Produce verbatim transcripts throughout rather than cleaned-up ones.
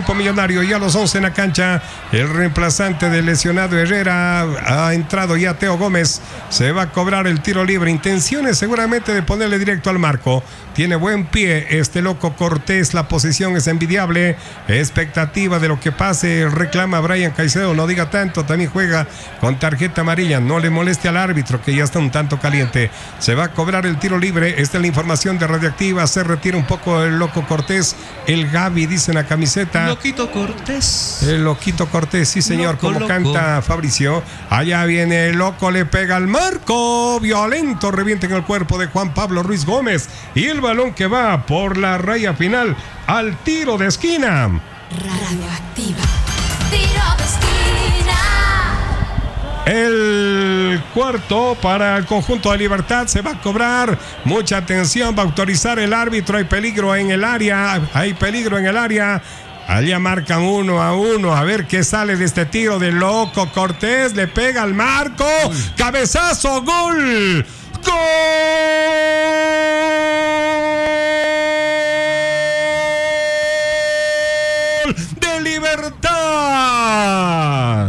tiempo millonario. Ya a los once en la cancha, el reemplazante del lesionado Herrera ha entrado ya Teo Gómez. Se va a cobrar el tiro libre. Intenciones seguramente de ponerle directo al marco. Tiene buen pie este loco Cortés. La posición es envidiable. Expectativa de lo que pase. Reclama Brian Caicedo. No diga tanto. También juega con tarjeta amarilla. No le moleste al árbitro, que ya está un tanto caliente. Se va a cobrar el tiro libre. Esta es la información de Radioactiva. Se retira un poco el loco Cortés. El Gaby dice en la camiseta. Loquito Cortés. El loquito Cortés, sí señor. Loco, como loco. Canta Fabricio. Allá viene el loco. Le pega al marco. Violento. Revienta en el cuerpo de Juan Pablo Ruiz Gómez. Y el balón que va por la raya final al tiro de esquina. Radioactiva. Tiro de esquina. El cuarto para el conjunto de Libertad. Se va a cobrar. Mucha atención. Va a autorizar el árbitro. Hay peligro en el área. Hay peligro en el área. Allá marcan uno a uno. A ver qué sale de este tiro de loco Cortés. Le pega al marco. Uy. Cabezazo. Gol. ¡Gol! ¡De Libertad!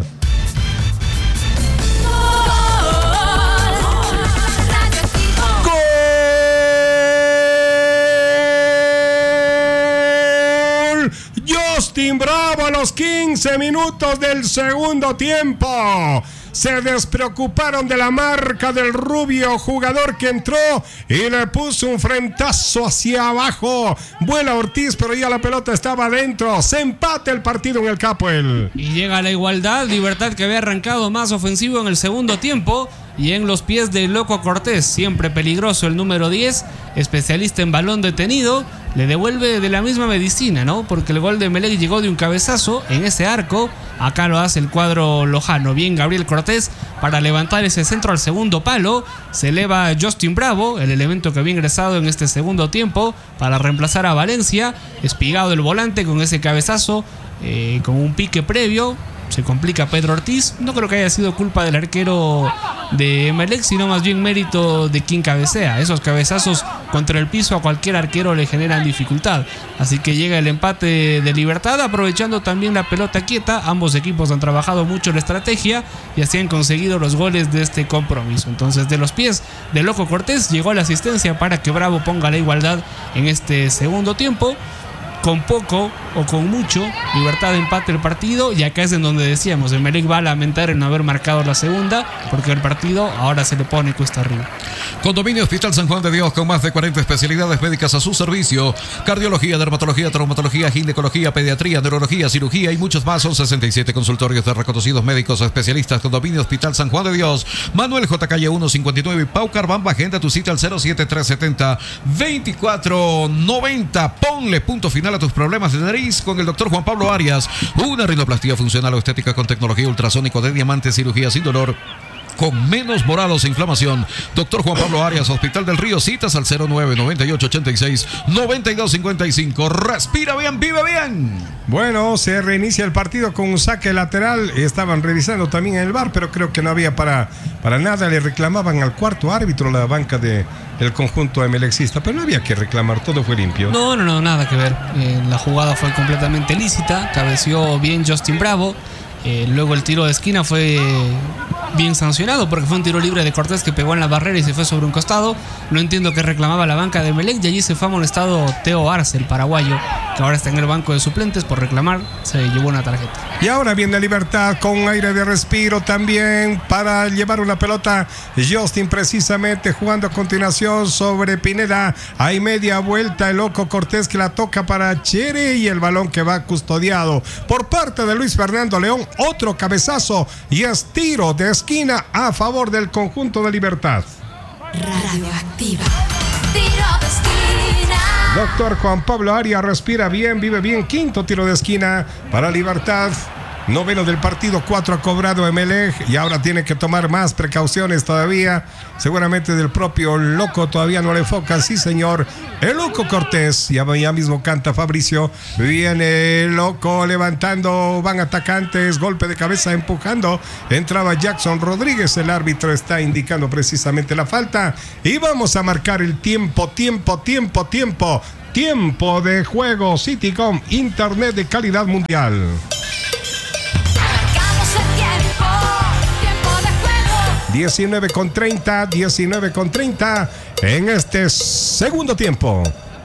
¡Gol! Justin Bravo a los quince minutos del segundo tiempo. Se despreocuparon de la marca del rubio jugador que entró y le puso un frentazo hacia abajo. Vuela Ortiz, pero ya la pelota estaba adentro. Se empata el partido en el Capuel. Y llega la igualdad. Libertad, que había arrancado más ofensivo en el segundo tiempo. Y en los pies del loco Cortés, siempre peligroso el número diez, especialista en balón detenido, le devuelve de la misma medicina, ¿no? Porque el gol de Emelec llegó de un cabezazo en ese arco. Acá lo hace el cuadro lojano. Bien Gabriel Cortés para levantar ese centro al segundo palo. Se eleva Justin Bravo, el elemento que había ingresado en este segundo tiempo para reemplazar a Valencia. Espigado el volante con ese cabezazo, eh, con un pique previo. Se complica Pedro Ortiz. No creo que haya sido culpa del arquero de Emelec, sino más bien mérito de quien cabecea. Esos cabezazos contra el piso a cualquier arquero le generan dificultad. Así que llega el empate de Libertad, aprovechando también la pelota quieta. Ambos equipos han trabajado mucho la estrategia y así han conseguido los goles de este compromiso. Entonces, de los pies de loco Cortés llegó la asistencia para que Bravo ponga la igualdad en este segundo tiempo. Con poco o con mucho, Libertad empate el partido. Y acá es en donde decíamos, Emelec va a lamentar el no haber marcado la segunda, porque el partido ahora se le pone cuesta arriba. Condominio Hospital San Juan de Dios, con más de cuarenta especialidades médicas a su servicio: cardiología, dermatología, traumatología, ginecología, pediatría, neurología, cirugía y muchos más. Son sesenta y siete consultorios de reconocidos médicos especialistas. Condominio Hospital San Juan de Dios, Manuel J. Calle uno cincuenta y nueve, Pau Carbamba. Agenda tu cita al cero siete tres siete cero, veinticuatro noventa. Ponle punto final a tus problemas de nariz con el doctor Juan Pablo Arias. Una rinoplastia funcional o estética con tecnología ultrasónico de diamante, cirugía sin dolor, con menos morados e inflamación. Doctor Juan Pablo Arias, Hospital del Río. Citas al cero nueve noventa y ocho ochenta y seis noventa y dos cincuenta y cinco. Respira bien, vive bien. Bueno, se reinicia el partido con un saque lateral. Estaban revisando también en el V A R, pero creo que no había para, para nada. Le reclamaban al cuarto árbitro la banca de el conjunto emelexista, pero no había que reclamar, todo fue limpio. No, no, no, nada que ver. Eh, la jugada fue completamente lícita. Cabeció bien Justin Bravo. Eh, luego el tiro de esquina fue bien sancionado porque fue un tiro libre de Cortés que pegó en la barrera y se fue sobre un costado. No entiendo qué reclamaba la banca de Emelec, y allí se fue amonestado Teo Arce, el paraguayo, que ahora está en el banco de suplentes por reclamar. Se llevó una tarjeta. Y ahora viene Libertad con aire de respiro también para llevar una pelota. Justin precisamente jugando a continuación sobre Pineda. Hay media vuelta el loco Cortés que la toca para Chere y el balón que va custodiado por parte de Luis Fernando León. Otro cabezazo y es tiro de esquina a favor del conjunto de Libertad. Radioactiva. Tiro de esquina. Doctor Juan Pablo Arias respira bien, vive bien. Quinto tiro de esquina para Libertad. Noveno del partido, cuatro ha cobrado Emelec y ahora tiene que tomar más precauciones todavía. Seguramente del propio loco todavía no le enfoca. Sí, señor. El loco Cortés, ya, ya mismo canta Fabricio. Viene el loco levantando, van atacantes, golpe de cabeza empujando. Entraba Jackson Rodríguez, el árbitro está indicando precisamente la falta. Y vamos a marcar el tiempo, tiempo, tiempo, tiempo. Tiempo de juego. Citycom, internet de calidad mundial. Marcamos el tiempo, tiempo de juego. diecinueve con treinta, diecinueve con treinta en este segundo tiempo.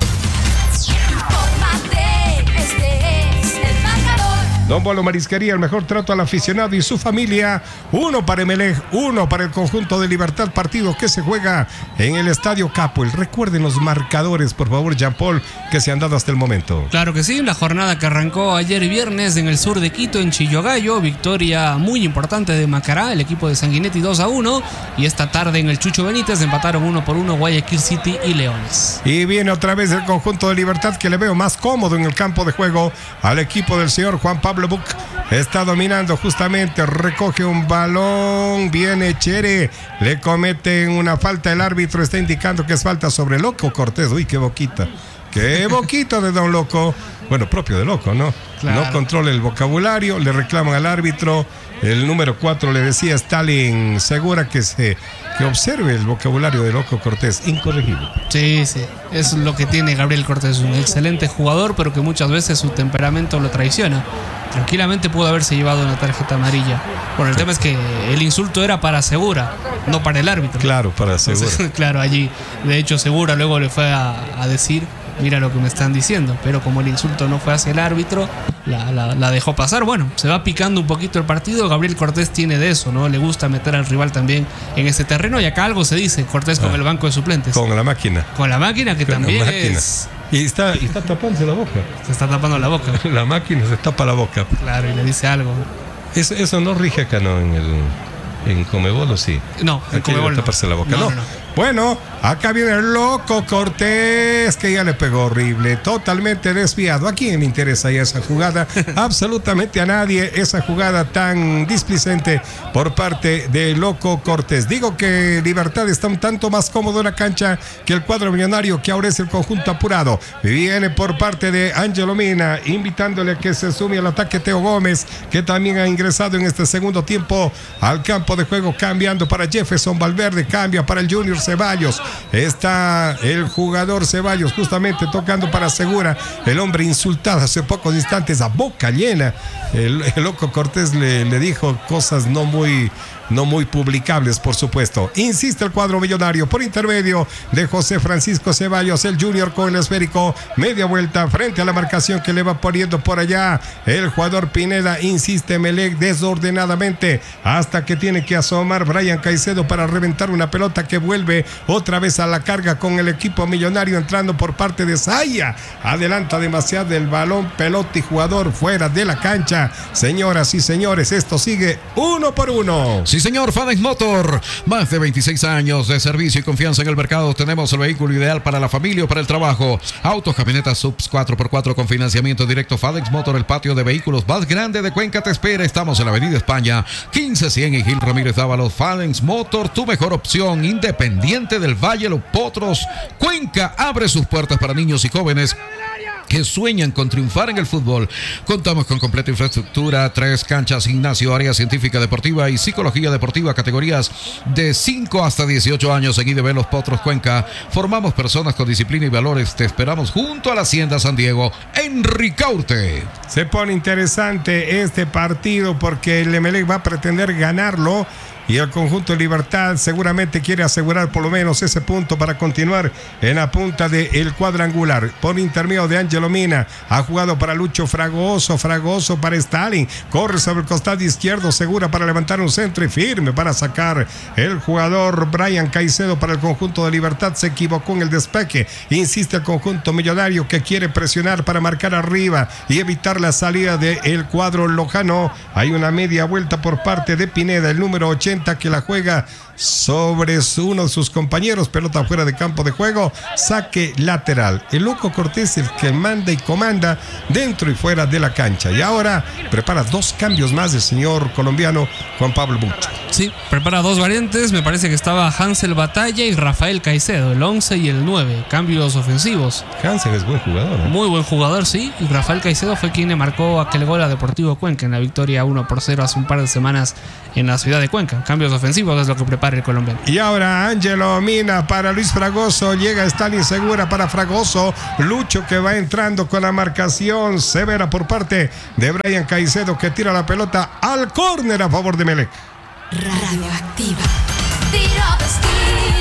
Infórmate, este es el marcador. Don Bolo Marisquería, el mejor trato al aficionado y su familia. Uno para Emelec, uno para el conjunto de Libertad. Partido que se juega en el Estadio Capuel. Recuerden los marcadores, por favor, Jean Paul, que se han dado hasta el momento. Claro que sí, la jornada que arrancó ayer viernes en el sur de Quito, en Chillogallo, victoria muy importante de Macará, el equipo de Sanguinetti dos a uno, y esta tarde en el Chucho Benítez empataron uno por uno Guayaquil City y Leones. Y viene otra vez el conjunto de Libertad, que le veo más cómodo en el campo de juego al equipo del señor Juan Pablo Buc. Está dominando justamente, recoge un balón, viene Chere, le cometen una falta, el árbitro está indicando que es falta sobre Loco Cortés. Uy, qué boquita. Qué boquita de Don Loco. Bueno, propio de Loco, ¿no? Claro. No controla el vocabulario, le reclaman al árbitro. El número cuatro le decía Stalin Segura que se que observe el vocabulario de Loco Cortés. Incorregible. Sí, sí, es lo que tiene Gabriel Cortés, un excelente jugador, pero que muchas veces su temperamento lo traiciona. Tranquilamente pudo haberse llevado una tarjeta amarilla. Bueno, el tema es que el insulto era para Segura, no para el árbitro. Claro, para Segura. Entonces, claro, allí, de hecho, Segura luego le fue a, a decir, mira lo que me están diciendo, pero como el insulto no fue hacia el árbitro, la, la, la dejó pasar. Bueno, se va picando un poquito el partido. Gabriel Cortés tiene de eso, ¿no? Le gusta meter al rival también en ese terreno, y acá algo se dice, Cortés con Ah, el banco de suplentes. Con la máquina. Con la máquina, que Con la también máquina. es... Y está, y está tapándose la boca. Se está tapando la boca. La máquina se tapa la boca. Claro, y le dice algo. Eso, eso no rige acá, ¿no? En el en Comebol, ¿o sí? No, en Aquí Conmebol debe no. taparse la boca. No, No, no, no. Bueno, acá viene el Loco Cortés, que ya le pegó horrible, totalmente desviado. ¿A quién le interesa ya esa jugada? Absolutamente a nadie, esa jugada tan displicente por parte de Loco Cortés. Digo que Libertad está un tanto más cómodo en la cancha que el cuadro millonario, que ahora es el conjunto apurado. Viene por parte de Ángelo Mina, invitándole a que se sume al ataque Teo Gómez, que también ha ingresado en este segundo tiempo al campo de juego, cambiando para Jefferson Valverde, cambia para el Junior Ceballos. Está el jugador Ceballos justamente tocando para Segura, el hombre insultado hace pocos instantes a boca llena. El, el Loco Cortés le, le dijo cosas no muy no muy publicables, por supuesto. Insiste el cuadro millonario por intermedio de José Francisco Ceballos, el Junior con el esférico, media vuelta frente a la marcación que le va poniendo por allá el jugador Pineda. Insiste Emelec desordenadamente hasta que tiene que asomar Brian Caicedo para reventar una pelota que vuelve otra vez a la carga con el equipo millonario, entrando por parte de Saya. Adelanta demasiado el balón, pelota y jugador fuera de la cancha. Señoras y señores, esto sigue uno por uno. Sí, señor, FADEX Motor. Más de veintiséis años de servicio y confianza en el mercado. Tenemos el vehículo ideal para la familia o para el trabajo. Autos, camionetas, subs cuatro por cuatro con financiamiento directo. FADEX Motor, el patio de vehículos más grande de Cuenca, te espera. Estamos en la Avenida España, quince cien en Gil Ramírez Dávalos. FADEX Motor, tu mejor opción, independiente del Valle, Los Potros. Cuenca abre sus puertas para niños y jóvenes que sueñan con triunfar en el fútbol. Contamos con completa infraestructura, tres canchas, gimnasio, área científica deportiva y psicología deportiva, categorías de cinco hasta dieciocho años en I D B Los Potros, Cuenca. Formamos personas con disciplina y valores. Te esperamos junto a la Hacienda San Diego, en Ricaurte. Se pone interesante este partido porque el Emelec va a pretender ganarlo. Y el conjunto de Libertad seguramente quiere asegurar por lo menos ese punto para continuar en la punta del cuadrangular. Por intermedio de Ángelo Mina, ha jugado para Lucho Fragoso, Fragoso para Stalin, corre sobre el costado izquierdo, Segura para levantar un centro y firme para sacar el jugador Brian Caicedo para el conjunto de Libertad. Se equivocó en el despeje, insiste el conjunto millonario que quiere presionar para marcar arriba y evitar la salida del cuadro lojano. Hay una media vuelta por parte de Pineda, el número ochenta, que la juega sobre uno de sus compañeros, pelota fuera de campo de juego, saque lateral. El Loco Cortés, el que manda y comanda dentro y fuera de la cancha. Y ahora prepara dos cambios más del señor colombiano Juan Pablo Buch. Sí, prepara dos variantes. Me parece que estaba Hansel Batalla y Rafael Caicedo, el once y el nueve. Cambios ofensivos. Hansen es buen jugador, ¿eh? Muy buen jugador, sí. Y Rafael Caicedo fue quien le marcó aquel gol a Deportivo Cuenca en la victoria uno por cero hace un par de semanas en la ciudad de Cuenca. Cambios ofensivos es lo que prepara para el colombiano. Y ahora Ángelo Mina para Luis Fragoso. Llega Stalin Segura para Fragoso. Lucho que va entrando con la marcación severa por parte de Brian Caicedo, que tira la pelota al córner a favor de Emelec. Radioactiva. Tiro de esquina.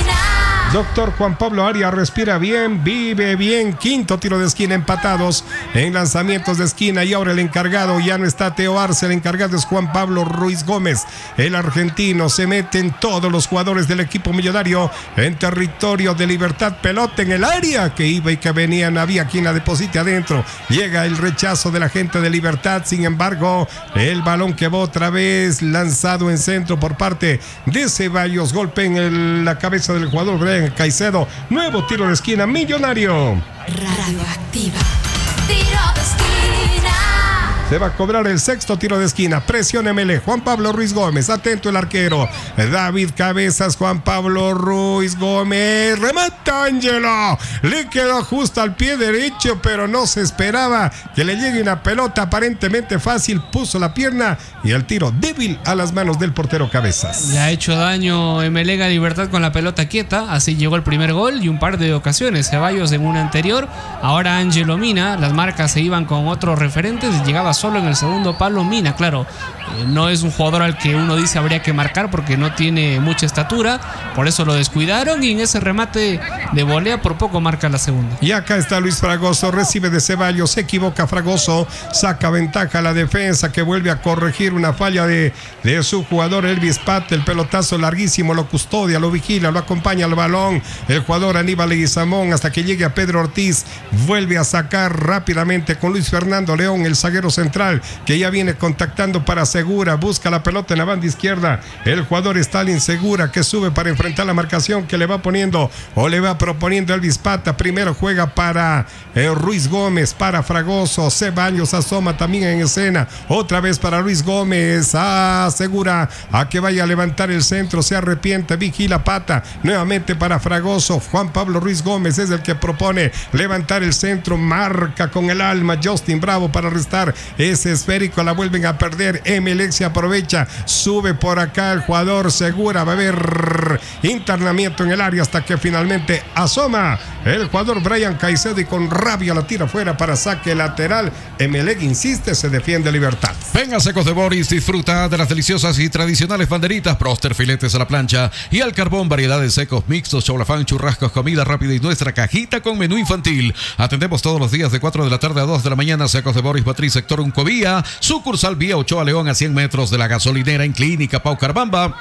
Doctor Juan Pablo Arias respira bien, vive bien. Quinto tiro de esquina empatados en lanzamientos de esquina. Y ahora el encargado ya no está Teo Arce, el encargado es Juan Pablo Ruiz Gómez. El argentino se mete en todos los jugadores del equipo millonario en territorio de Libertad. Pelota en el área que iba y que venían. Había quien la deposite adentro. Llega el rechazo de la gente de Libertad. Sin embargo, el balón que va otra vez lanzado en centro por parte de Ceballos. Golpe en el, la cabeza del jugador Brian Caicedo. Nuevo tiro de esquina millonario. Radioactiva. Tiro de esquina. Se va a cobrar el sexto tiro de esquina. Presión Emelec. Juan Pablo Ruiz Gómez. Atento el arquero. David Cabezas. Juan Pablo Ruiz Gómez. Remata Ángelo. Le quedó justo al pie derecho, pero no se esperaba que le llegue una pelota aparentemente fácil. Puso la pierna y el tiro débil a las manos del portero Cabezas. Le ha hecho daño Emelec a Libertad con la pelota quieta. Así llegó el primer gol y un par de ocasiones. Ceballos en una anterior. Ahora Ángelo Mina. Las marcas se iban con otros referentes. Llegaba solo en el segundo palo Mina. Claro, eh, no es un jugador al que uno dice habría que marcar porque no tiene mucha estatura. Por eso lo descuidaron y en ese remate de volea por poco marca la segunda. Y acá está Luis Fragoso. Recibe de Ceballos. Se equivoca Fragoso. Saca ventaja a la defensa que vuelve a corregir una falla de, de su jugador Elvis Pat. El pelotazo larguísimo lo custodia, lo vigila, lo acompaña al balón el jugador Aníbal Leguizamón hasta que llegue a Pedro Ortiz. Vuelve a sacar rápidamente con Luis Fernando León, el zaguero central, que ya viene contactando para Segura. Busca la pelota en la banda izquierda el jugador Stalin Segura, que sube para enfrentar la marcación que le va poniendo o le va proponiendo Elvis Pata. Primero juega para eh, Ruiz Gómez, para Fragoso. Ceballos asoma también en escena. Otra vez para Ruiz Gómez. Asegura a que vaya a levantar el centro. Se arrepiente. Vigila Pata. Nuevamente para Fragoso. Juan Pablo Ruiz Gómez es el que propone levantar el centro. Marca con el alma Justin Bravo para restar ese esférico. La vuelven a perder. Emelec se aprovecha. Sube por acá el jugador Segura. Va a haber internamiento en el área hasta que finalmente asoma el jugador Brian Caicedo y con rabia la tira fuera para saque lateral. Emelec insiste, se defiende Libertad. Venga, Secos de Boris, disfruta de las deliciosas y tradicionales banderitas, Proster, filetes a la plancha y al carbón, variedades secos, mixtos, chaulafán, churrascos, comida rápida y nuestra cajita con menú infantil. Atendemos todos los días de cuatro de la tarde a dos de la mañana. Secos de Boris, Matriz, sector Uncovía, sucursal Vía Ochoa León a cien metros de la gasolinera en Clínica Pau Carbamba.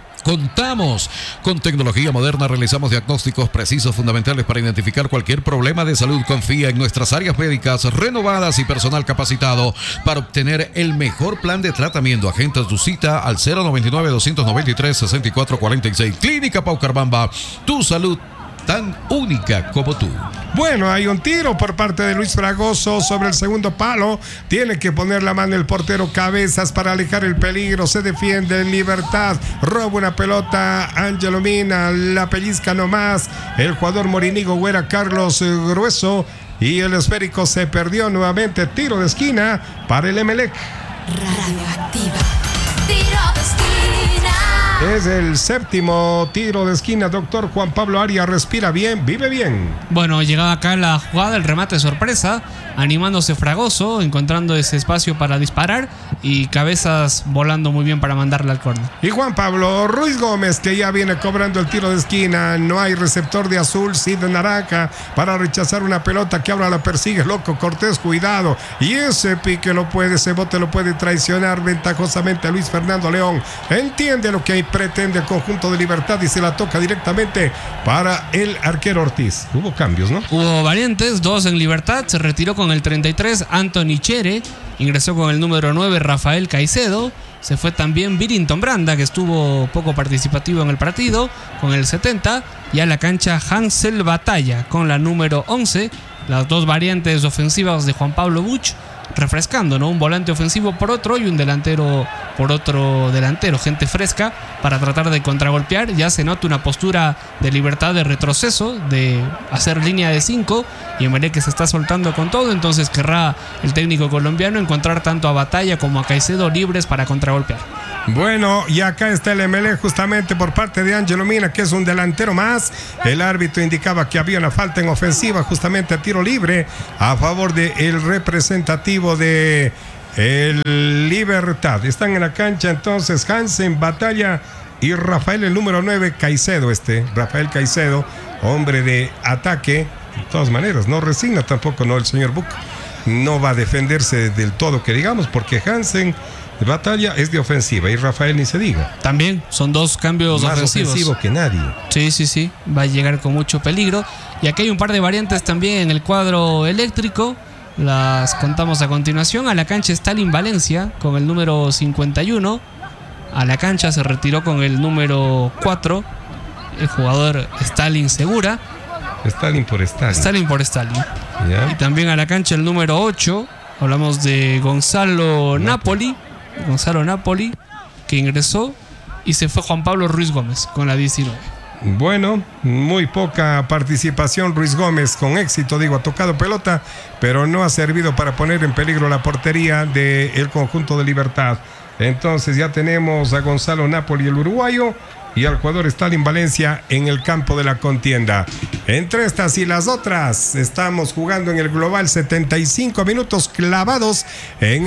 Contamos con tecnología moderna, realizamos diagnósticos precisos fundamentales para identificar cualquier problema de salud. Confía en nuestras áreas médicas renovadas y personal capacitado para obtener el mejor plan de tratamiento. Agenda tu cita al cero noventa y nueve, doscientos noventa y tres, sesenta y cuatro cuarenta y seis. Clínica Pau Carbamba, tu salud tan única como tú. Bueno, hay un tiro por parte de Luis Fragoso sobre el segundo palo. Tiene que poner la mano el portero Cabezas para alejar el peligro. Se defiende en Libertad. Roba una pelota Ángelo Mina. La pellizca nomás el jugador morinigo Güera Carlos Grueso. Y el esférico se perdió nuevamente. Tiro de esquina para el Emelec. Radioactiva. Tiro de esquina. Es el séptimo tiro de esquina. Doctor Juan Pablo Arias respira bien, vive bien. Bueno, llegaba acá la jugada, el remate de sorpresa, animándose Fragoso, encontrando ese espacio para disparar y Cabezas volando muy bien para mandarle al córner. Y Juan Pablo Ruiz Gómez, que ya viene cobrando el tiro de esquina. No hay receptor de azul, sí de naranja, para rechazar una pelota que ahora la persigue Loco Cortés. Cuidado. Y ese pique lo puede, ese bote lo puede traicionar ventajosamente a Luis Fernando León. Entiende lo que hay, pretende el conjunto de Libertad y se la toca directamente para el arquero Ortiz. Hubo cambios, ¿no? Hubo variantes, dos en Libertad. Se retiró con el treinta y tres Anthony Chere. Ingresó con el número nueve Rafael Caicedo. Se fue también Birington Branda, que estuvo poco participativo en el partido, con el setenta. Y a la cancha Hansel Batalla con la número once. Las dos variantes ofensivas de Juan Pablo Buch. refrescando, ¿no? Un volante ofensivo por otro y un delantero por otro delantero, gente fresca para tratar de contragolpear. Ya se nota una postura de Libertad de retroceso, de hacer línea de cinco, y Emelec que se está soltando con todo, entonces querrá el técnico colombiano encontrar tanto a Batalla como a Caicedo libres para contragolpear. Bueno, y acá está el Emelec justamente por parte de Ángelo Mina, que es un delantero más. El árbitro indicaba que había una falta en ofensiva, justamente a tiro libre, a favor del representativo de el Libertad. Están en la cancha entonces Hansen, Batalla y Rafael, el número nueve, Caicedo. Este, Rafael Caicedo, hombre de ataque. De todas maneras, no resigna tampoco, no, el señor Buc. No va a defenderse del todo, que digamos, porque Hansen de Batalla es de ofensiva y Rafael ni se diga. También son dos cambios Más ofensivos. ofensivo que nadie. Sí, sí, sí. Va a llegar con mucho peligro. Y aquí hay un par de variantes también en el cuadro eléctrico. Las contamos a continuación. A la cancha Stalin Valencia con el número cincuenta y uno. A la cancha se retiró con el número cuatro el jugador Stalin Segura. Stalin por Stalin. Stalin por Stalin. ¿Ya? Y también a la cancha el número ocho. Hablamos de Gonzalo Napoli. Gonzalo Napoli, que ingresó, y se fue Juan Pablo Ruiz Gómez con la diecinueve. Bueno, muy poca participación. Ruiz Gómez con éxito, digo, ha tocado pelota, pero no ha servido para poner en peligro la portería del conjunto de Libertad. Entonces ya tenemos a Gonzalo Napoli, el uruguayo, y al jugador Stalin Valencia en el campo de la contienda. Entre estas y las otras, estamos jugando en el global setenta y cinco minutos clavados en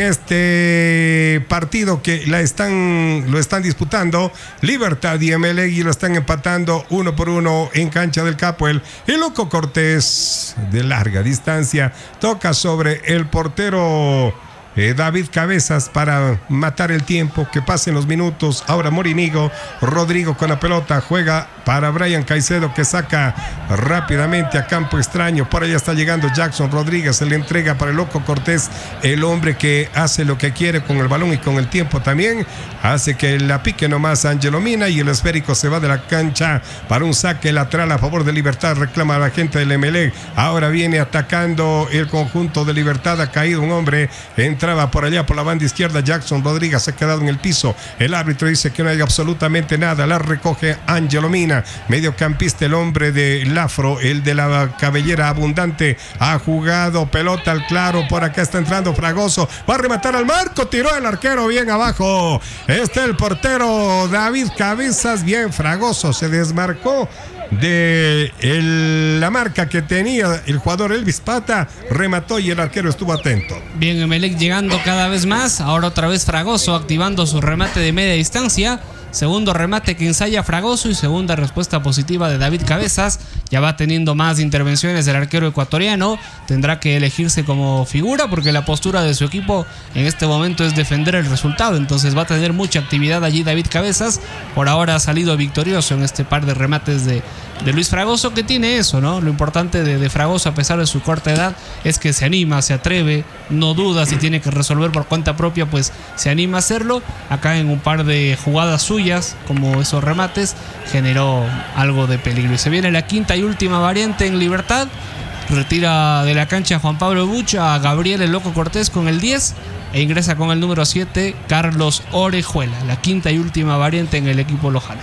este partido que la están, lo están disputando Libertad y Emelec, y lo están empatando uno por uno en cancha del Capuel. Y Loco Cortés, de larga distancia, toca sobre el portero Eh, David Cabezas para matar el tiempo, que pasen los minutos. Ahora Morinigo, Rodrigo con la pelota, juega para Brian Caicedo, que saca rápidamente a campo extraño. Por allá está llegando Jackson Rodríguez, se le entrega para el Loco Cortés, el hombre que hace lo que quiere con el balón y con el tiempo también. Hace que la pique nomás Ángelo Mina, y el esférico se va de la cancha para un saque lateral a favor de Libertad. Reclama a la gente del Emelec. Ahora viene atacando el conjunto de Libertad. Ha caído un hombre, entraba por allá por la banda izquierda. Jackson Rodríguez se ha quedado en el piso. El árbitro dice que no hay absolutamente nada. La recoge Ángelo Mina, mediocampista, el hombre de Lafro, el de la cabellera abundante. Ha jugado pelota al claro. Por acá está entrando Fragoso, va a rematar al marco, tiró el arquero bien abajo. Está el portero David Cabezas, bien Fragoso, se desmarcó de el, la marca que tenía el jugador Elvis Pata, remató y el arquero estuvo atento. Bien, Emelec llegando cada vez más. Ahora otra vez Fragoso activando su remate de media distancia. Segundo remate que ensaya Fragoso y segunda respuesta positiva de David Cabezas. Ya va teniendo más intervenciones el arquero ecuatoriano. Tendrá que elegirse como figura porque la postura de su equipo en este momento es defender el resultado. Entonces va a tener mucha actividad allí David Cabezas. Por ahora ha salido victorioso en este par de remates de, de Luis Fragoso, que tiene eso, ¿no? Lo importante de, de Fragoso, a pesar de su corta edad, es que se anima, se atreve, no duda. Si tiene que resolver por cuenta propia, pues se anima a hacerlo. Acá en un par de jugadas suyas, como esos remates, generó algo de peligro. Y se viene la quinta y última variante en Libertad. Retira de la cancha Juan Pablo Bucha a Gabriel el Loco Cortés con el diez e ingresa con el número siete Carlos Orejuela. La quinta y última variante en el equipo lojano.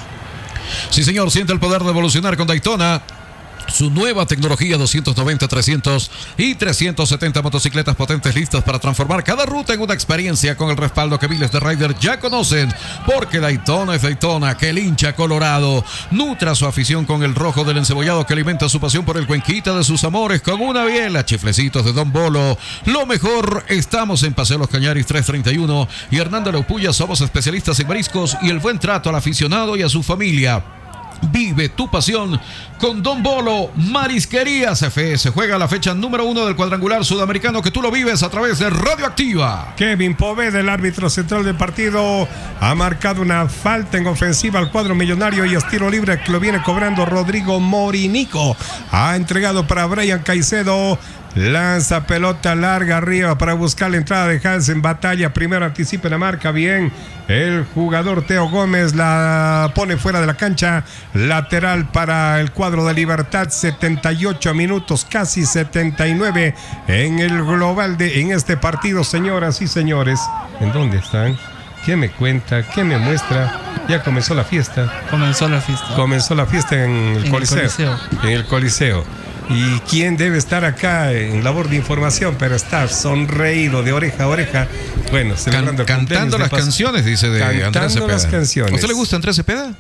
Sí, señor, siente el poder de evolucionar con Daytona. Su nueva tecnología doscientos noventa, trescientos y trescientos setenta motocicletas potentes listas para transformar cada ruta en una experiencia, con el respaldo que miles de riders ya conocen, porque Daytona es Daytona, que el hincha colorado nutra su afición con el rojo del encebollado, que alimenta su pasión por el cuenquita de sus amores con una biela, chiflecitos de Don Bolo. Lo mejor, estamos en Paseo Los Cañaris trescientos treinta y uno y Hernando Leupuya. Somos especialistas en mariscos y el buen trato al aficionado y a su familia. Vive tu pasión con Don Bolo Marisquerías F S. Juega la fecha número uno del cuadrangular sudamericano, que tú lo vives a través de Radioactiva. Kevin Poveda, el árbitro central del partido, ha marcado una falta en ofensiva al cuadro millonario y es tiro libre que lo viene cobrando Rodrigo Morinico. Ha entregado para Brian Caicedo. Lanza pelota larga arriba para buscar la entrada de Hansen. Batalla, primero anticipa la marca bien. El jugador Teo Gómez la pone fuera de la cancha. Lateral para el cuadro cuadro de Libertad, setenta y ocho minutos, casi setenta y nueve en el global de en este partido, señoras y señores. ¿En dónde están? ¿Qué me cuenta? ¿Qué me muestra? Ya comenzó la fiesta. Comenzó la fiesta. Comenzó la fiesta en el, En Coliseo, el Coliseo. En el Coliseo. ¿Y quién debe estar acá en labor de información? Pero estar sonreído de oreja a oreja. Bueno, celebrando el Can, cumpleaños cantando de las Paz. canciones, dice de Cantando Andrés Cepeda. las canciones. ¿A usted le gusta Andrés Cepeda?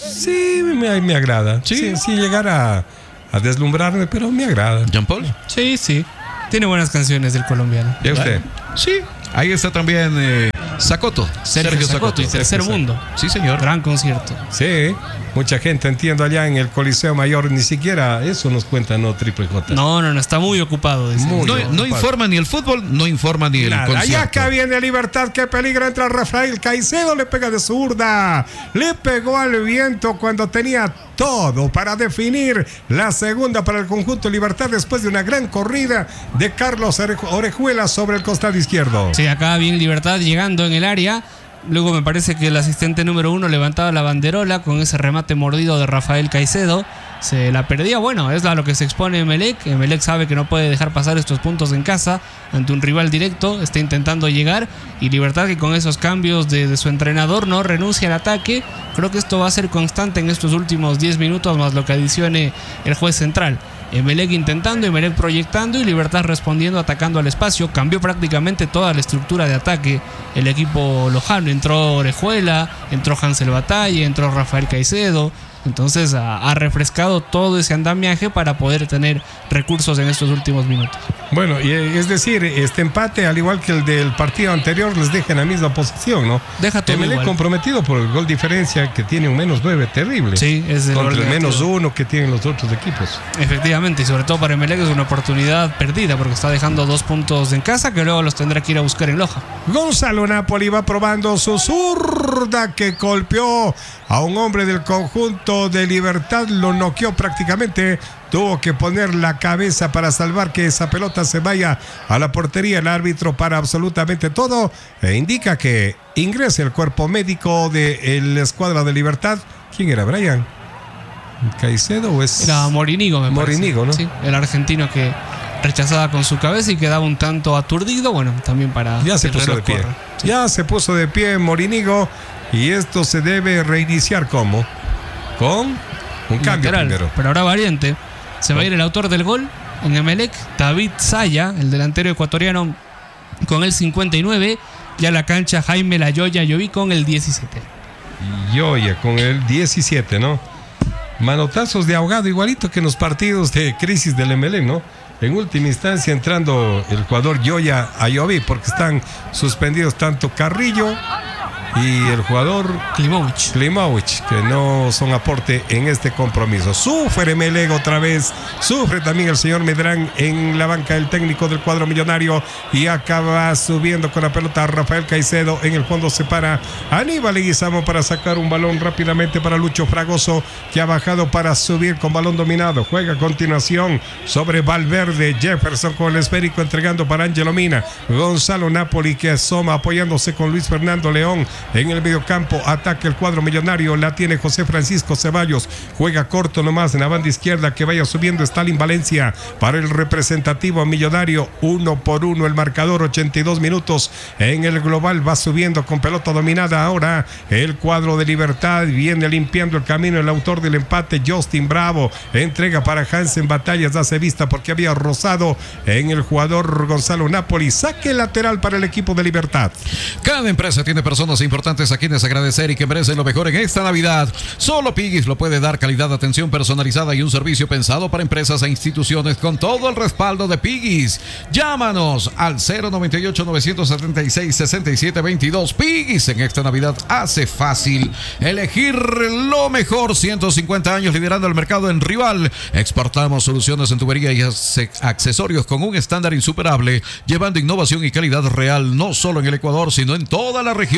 Sí, me, me agrada. ¿Sí? Sí, sí, llegar a, a deslumbrarme, pero me agrada. ¿Jean Paul? Sí, sí. Tiene buenas canciones del colombiano. ¿Y a usted? Sí. Ahí está también eh, Sacoto. Sergio Sacoto y Tercer Sergio Mundo. Sí, señor. Gran concierto. Sí, mucha gente, entiendo, allá en el Coliseo Mayor, ni siquiera eso nos cuenta, ¿no? Triple J. No, no, no, está muy ocupado. dice. Muy No, ocupado. no informa ni el fútbol, no informa ni el Nada. concierto. Allá acá viene Libertad, que peligra, entra Rafael Caicedo, le pega de zurda, le pegó al viento cuando tenía todo para definir la segunda para el conjunto Libertad después de una gran corrida de Carlos Orejuela sobre el costado izquierdo. Sí, acá bien Libertad llegando en el área. Luego me parece que el asistente número uno levantaba la banderola con ese remate mordido de Rafael Caicedo. Se la perdía. Bueno, es a lo que se expone Emelec. Emelec sabe que no puede dejar pasar estos puntos en casa ante un rival directo. Está intentando llegar. Y Libertad, que con esos cambios de, de su entrenador no renuncia al ataque. Creo que esto va a ser constante en estos últimos diez minutos, más lo que adicione el juez central. Emelec intentando, Emelec proyectando y Libertad respondiendo, atacando al espacio. Cambió prácticamente toda la estructura de ataque el equipo lojano. Entró Orejuela, entró Hansel Batalla, entró Rafael Caicedo. Entonces ha, ha refrescado todo ese andamiaje para poder tener recursos en estos últimos minutos. Bueno, y es decir, este empate, al igual que el del partido anterior, les deja en la misma posición, ¿no? Deja todo Emelec igual. comprometido por el gol diferencia, que tiene un menos nueve terrible. Sí, es el contra gol el menos negativo. uno que tienen los otros equipos. Efectivamente, y sobre todo para Emelec es una oportunidad perdida porque está dejando dos puntos en casa que luego los tendrá que ir a buscar en Loja. Gonzalo Napoli va probando su zurda, que golpeó a un hombre del conjunto de Libertad, lo noqueó prácticamente. Tuvo que poner la cabeza para salvar que esa pelota se vaya a la portería. El árbitro para absolutamente todo e indica que ingrese el cuerpo médico de la escuadra de Libertad. ¿Quién era, Brian? ¿Caicedo o es...? Era Morinigo, me parece. Morinigo, ¿no? Sí, el argentino que rechazaba con su cabeza y quedaba un tanto aturdido. Bueno, también para Ya se que el puso de reloj pie. corra. Ya se puso de pie Morinigo. Y esto se debe reiniciar ¿cómo? Con un cambio Lateral, primero. pero ahora variante. Se va a ir el autor del gol en Emelec, David Saya, el delantero ecuatoriano, con el cincuenta y nueve. Ya a la cancha Jaime Layoya Lloví con el diecisiete. Yoya con el diecisiete, ¿no? Manotazos de ahogado, igualito que en los partidos de crisis del Emelec, ¿no? En última instancia entrando el jugador Yoya Ayoví, porque están suspendidos tanto Carrillo y el jugador Klimovic. Klimovic, que no son aporte en este compromiso. Sufre Emelec otra vez, sufre también el señor Medrán en la banca del técnico del cuadro millonario y acaba subiendo con la pelota Rafael Caicedo. En el fondo se para Aníbal Leguizamo para sacar un balón rápidamente para Lucho Fragoso, que ha bajado para subir con balón dominado. Juega a continuación sobre Valverde. Jefferson con el esférico entregando para Ángelo Mina. Gonzalo Napoli, que asoma apoyándose con Luis Fernando León. En el mediocampo ataca el cuadro millonario, la tiene José Francisco Ceballos, juega corto nomás en la banda izquierda, que vaya subiendo Stalin Valencia para el representativo millonario. Uno por uno el marcador, ochenta y dos minutos en el global, va subiendo con pelota dominada ahora el cuadro de Libertad. Viene limpiando el camino el autor del empate, Justin Bravo, entrega para Hansen Batallas, hace vista porque había rozado en el jugador Gonzalo Napoli. Saque lateral para el equipo de Libertad. Cada empresa tiene personas importantes a quienes agradecer y que merecen lo mejor en esta Navidad. Solo Piggy's lo puede dar: calidad, atención personalizada y un servicio pensado para empresas e instituciones con todo el respaldo de Piggy's. Llámanos al cero noventa y ocho, novecientos setenta y seis, sesenta y siete veintidós. Piggy's en esta Navidad hace fácil elegir lo mejor. ciento cincuenta años liderando el mercado en Rival. Exportamos soluciones en tubería y accesorios con un estándar insuperable, llevando innovación y calidad real no solo en el Ecuador, sino en toda la región.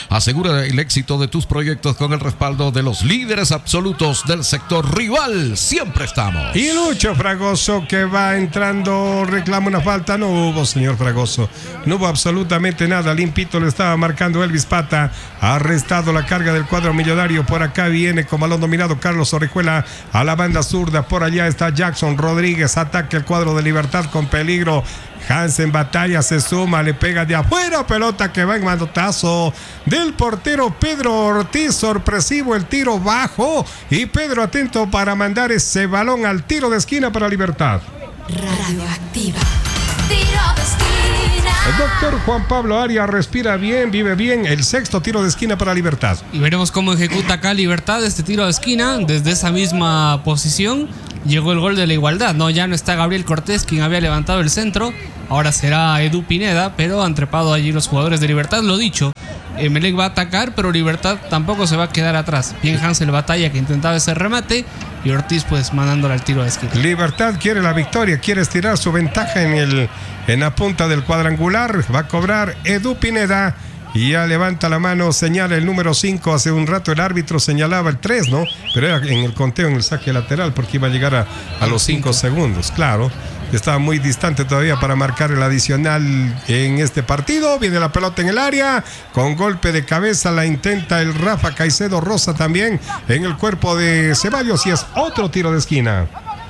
Asegura el éxito de tus proyectos con el respaldo de los líderes absolutos del sector rival. Siempre estamos. Y Lucho Fragoso, que va entrando, reclama una falta. No hubo, señor Fragoso. No hubo absolutamente nada. Limpito le estaba marcando Elvis Pata. Ha arrestado la carga del cuadro millonario. Por acá viene con balón dominado Carlos Orejuela a la banda zurda. Por allá está Jackson Rodríguez. Ataque el cuadro de Libertad con peligro. Hansen batalla, se suma, le pega de afuera, pelota que va en manotazo del portero Pedro Ortiz. Sorpresivo el tiro bajo y Pedro atento para mandar ese balón al tiro de esquina para Libertad. Radioactiva. Tiro de esquina. El doctor Juan Pablo Arias respira bien, vive bien. El sexto tiro de esquina para Libertad. Y veremos cómo ejecuta acá Libertad este tiro de esquina. Desde esa misma posición llegó el gol de la igualdad. No, ya no está Gabriel Cortés, quien había levantado el centro. Ahora será Edu Pineda, pero han trepado allí los jugadores de Libertad. Lo dicho, Emelec va a atacar, pero Libertad tampoco se va a quedar atrás. Bien Hansel batalla, que intentaba ese remate, y Ortiz pues mandándole al tiro de esquina. Libertad quiere la victoria, quiere estirar su ventaja en, el, en la punta del cuadrangular. Va a cobrar Edu Pineda. Y ya levanta la mano, señala el número cinco. Hace un rato el árbitro señalaba el tres, ¿no? Pero era en el conteo, en el saque lateral, porque iba a llegar a, a los cinco segundos, claro. Estaba muy distante todavía para marcar el adicional en este partido. Viene la pelota en el área, con golpe de cabeza la intenta el Rafa Caicedo Rosa también en el cuerpo de Ceballos, y es otro tiro de esquina.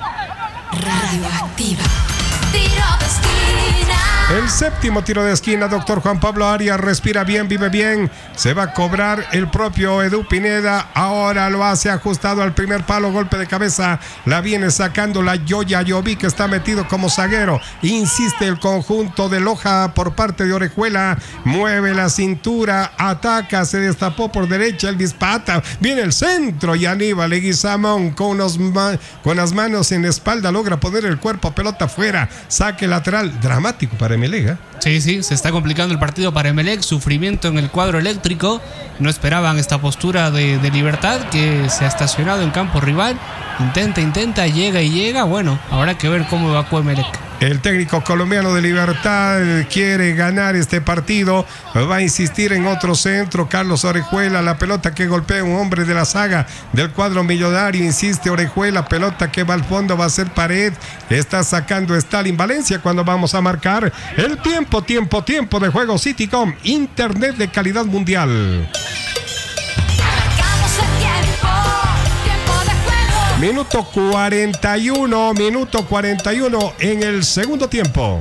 Radioactiva. Tiro de esquina. El séptimo tiro de esquina, doctor Juan Pablo Arias respira bien, vive bien. Se va a cobrar el propio Edu Pineda. Ahora lo hace ajustado al primer palo, golpe de cabeza. La viene sacando la Yoya Yoví, que está metido como zaguero. Insiste el conjunto de Loja por parte de Orejuela. Mueve la cintura, ataca, se destapó por derecha el Pata. Viene el centro y Aníbal Leguizamón con, unos ma- con las manos en la espalda logra poner el cuerpo, pelota afuera. Saque lateral, dramático para Emelec. Sí, sí, se está complicando el partido para Emelec. Sufrimiento en el cuadro eléctrico. No esperaban esta postura de, de Libertad, que se ha estacionado en campo rival. Intenta, intenta, llega y llega. Bueno, habrá que ver cómo evacúa Emelec. El técnico colombiano de Libertad quiere ganar este partido. Va a insistir en otro centro. Carlos Orejuela, la pelota que golpea un hombre de la saga del cuadro millonario. Insiste Orejuela, pelota que va al fondo, va a ser pared. Está sacando Stalin Valencia cuando vamos a marcar el tiempo, tiempo, tiempo de juego. Citycom, internet de calidad mundial. Marcamos el tiempo. Tiempo de juego. Minuto cuarenta y uno, minuto cuarenta y uno en el segundo tiempo.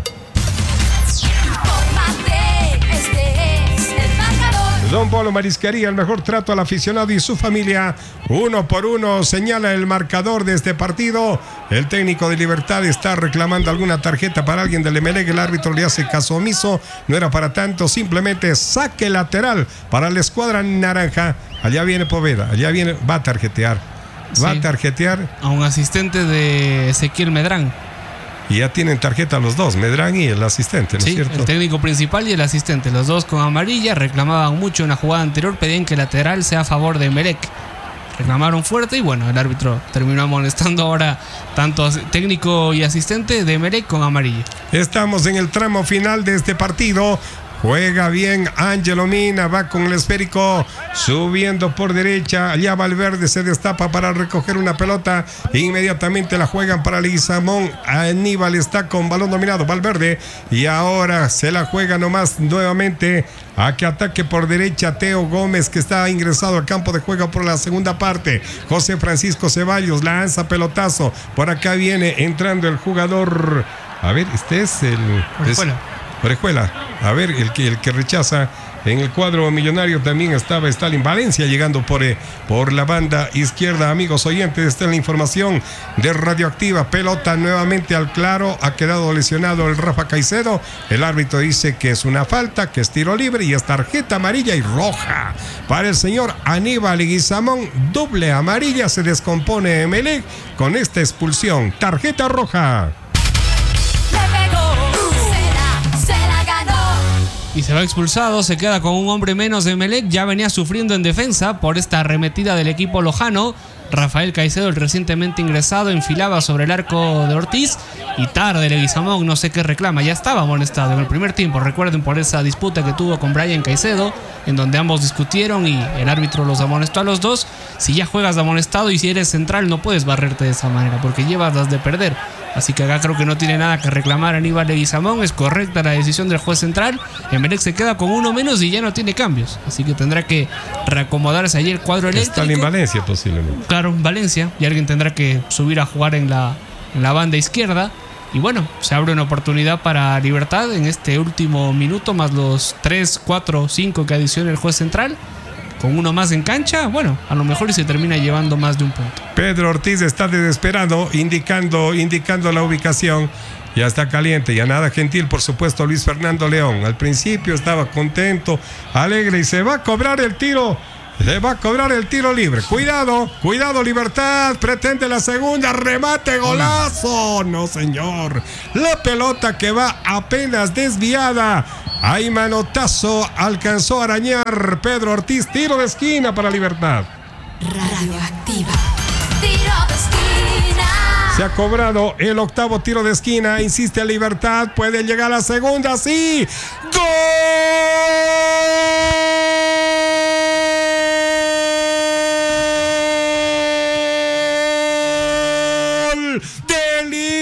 Tómate, este es el marcador. Don Polo Marisquería, el mejor trato al aficionado y su familia. Uno por uno señala el marcador de este partido. El técnico de Libertad está reclamando alguna tarjeta para alguien del Emelec. El árbitro le hace caso omiso. No era para tanto, simplemente saque lateral para la escuadra naranja. Allá viene Poveda, allá viene, va a tarjetear. Va sí. a tarjetear a un asistente de Ezequiel Medrán. Y ya tienen tarjeta los dos, Medrán y el asistente, ¿no sí, es cierto? El técnico principal y el asistente, los dos con amarilla. Reclamaban mucho en la jugada anterior, pedían que el lateral sea a favor de Emelec. Reclamaron fuerte y bueno, el árbitro terminó amonestando ahora tanto técnico y asistente de Emelec con amarilla. Estamos en el tramo final de este partido. Juega bien Ángelo Mina, va con el esférico, subiendo por derecha. Allá Valverde se destapa para recoger una pelota. Inmediatamente la juegan para Leguizamón. Aníbal está con balón dominado, Valverde. Y ahora se la juega nomás nuevamente a que ataque por derecha Teo Gómez, que está ingresado al campo de juego por la segunda parte. José Francisco Ceballos lanza pelotazo. Por acá viene entrando el jugador. A ver, este es el... Orejuela. Orejuela. A ver, el que, el que rechaza en el cuadro millonario también estaba Stalin Valencia llegando por, eh, por la banda izquierda. Amigos oyentes, está en la información de Radioactiva. Pelota nuevamente al claro. Ha quedado lesionado el Rafa Caicedo. El árbitro dice que es una falta, que es tiro libre y es tarjeta amarilla y roja para el señor Aníbal Leguizamón. Doble amarilla. Se descompone Emelec con esta expulsión. Tarjeta roja. Le pegó. Y se va expulsado, se queda con un hombre menos de Emelec. Ya venía sufriendo en defensa por esta arremetida del equipo lojano. Rafael Caicedo, el recientemente ingresado, enfilaba sobre el arco de Ortiz y tarde Leguizamón, no sé qué reclama, ya estaba amonestado en el primer tiempo, recuerden, por esa disputa que tuvo con Brian Caicedo, en donde ambos discutieron y el árbitro los amonestó a los dos. Si ya juegas de amonestado y si eres central no puedes barrerte de esa manera porque llevas las de perder. Así que acá creo que no tiene nada que reclamar Aníbal Leguizamón. Es correcta la decisión del juez central. Emelec se queda con uno menos y ya no tiene cambios. Así que tendrá que reacomodarse allí el cuadro eléctrico. Está en Valencia posiblemente. Claro, Valencia. Y alguien tendrá que subir a jugar en la, en la banda izquierda. Y bueno, se abre una oportunidad para Libertad en este último minuto, más los tres, cuatro, cinco que adiciona el juez central. Con uno más en cancha, bueno, a lo mejor y se termina llevando más de un punto. Pedro Ortiz está desesperado, indicando, indicando la ubicación. Ya está caliente, ya nada gentil, por supuesto, Luis Fernando León. Al principio estaba contento, alegre, y se va a cobrar el tiro. Se va a cobrar el tiro libre. Cuidado, cuidado, Libertad. Pretende la segunda, remate, golazo. No, señor. La pelota que va apenas desviada. Ahí manotazo, alcanzó a arañar Pedro Ortiz. Tiro de esquina para Libertad. Radioactiva. Tiro de esquina. Se ha cobrado el octavo tiro de esquina. Insiste Libertad. Puede llegar a la segunda. ¡Sí! ¡Gol!